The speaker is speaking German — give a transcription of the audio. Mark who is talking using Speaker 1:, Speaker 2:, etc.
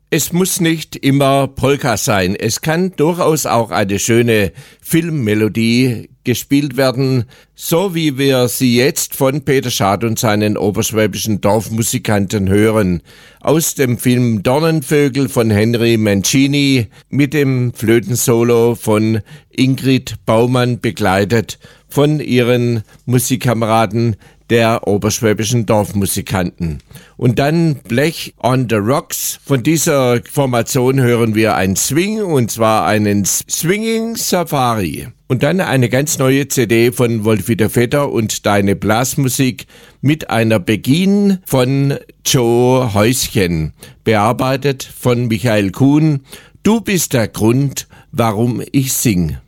Speaker 1: Es muss nicht immer Polka sein. Es kann durchaus auch eine schöne Filmmelodie gespielt werden, so wie wir sie jetzt von Peter Schad und seinen oberschwäbischen Dorfmusikanten hören. Aus dem Film Dornenvögel von Henry Mancini mit dem Flötensolo von Ingrid Baumann begleitet von ihren Musikkameraden der oberschwäbischen Dorfmusikanten. Und dann Blech on the Rocks. Von dieser Formation hören wir ein Swing, und zwar einen Swinging Safari. Und dann eine ganz neue CD von Wolfi der Vetter und Deine Blasmusik mit einer Begin von Joe Häuschen, bearbeitet von Michael Kuhn. Du bist der Grund, warum ich sing.